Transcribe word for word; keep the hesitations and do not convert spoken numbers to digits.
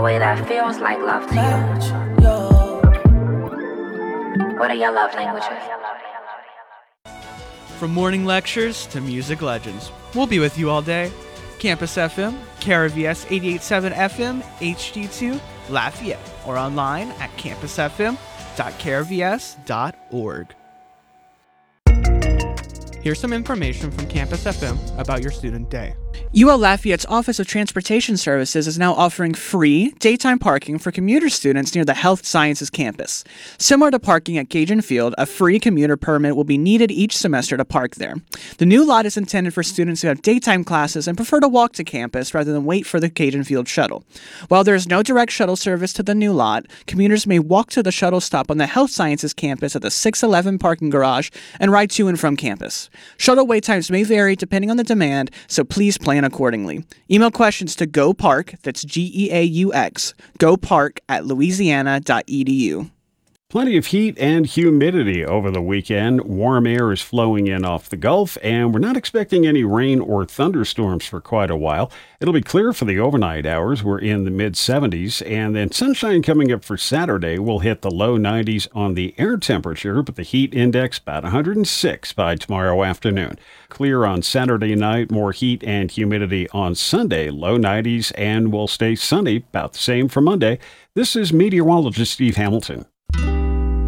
way that feels like love to you. What are your love languages? From morning lectures to music legends, we'll be with you all day. Campus F M, K R V S eighty-eight point seven F M, H D two, Lafayette, or online at campus f m dot k r v s dot org. Here's some information from Campus F M about your student day. U L Lafayette's Office of Transportation Services is now offering free daytime parking for commuter students near the Health Sciences campus. Similar to parking at Cajun Field, a free commuter permit will be needed each semester to park there. The new lot is intended for students who have daytime classes and prefer to walk to campus rather than wait for the Cajun Field shuttle. While there is no direct shuttle service to the new lot, commuters may walk to the shuttle stop on the Health Sciences campus at the six eleven parking garage and ride to and from campus. Shuttle wait times may vary depending on the demand, so please plan accordingly. Email questions to GoPark, that's G E A U X, GoPark at louisiana dot e d u. Plenty of heat and humidity over the weekend. Warm air is flowing in off the Gulf, and we're not expecting any rain or thunderstorms for quite a while. It'll be clear for the overnight hours. We're in the mid seventies, and then sunshine coming up for Saturday. We'll hit the low nineties on the air temperature, but the heat index about one hundred six by tomorrow afternoon. Clear on Saturday night, more heat and humidity on Sunday, low nineties, and will stay sunny, about the same for Monday. This is meteorologist Steve Hamilton.